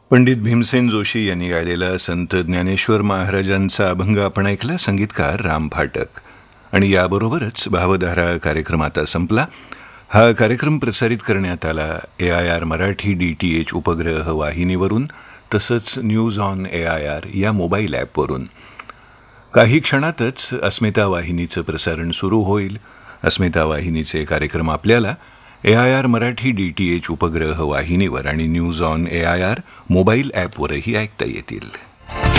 पंडित भीमसेन जोशी यांनी गायलेला संत ज्ञानेश्वर महाराजांचा अभंग आपण ऐकला. संगीतकार राम फाटक. आणि याबरोबरच भावधारा कार्यक्रम आता संपला. हा कार्यक्रम प्रसारित करण्यात आला AIR मराठी DTH उपग्रह वाहिनीवरून, तसंच न्यूज ऑन AIR या मोबाईल ॲपवरून. काही क्षणातच अस्मिता वाहिनीचं प्रसारण सुरू होईल. अस्मिता वाहिनीचे कार्यक्रम आपल्याला AIR मराठी DTH उपग्रह वाहिनीवर आणि न्यूज ऑन AIR मोबाईल ॲपवरही ऐकता येतील.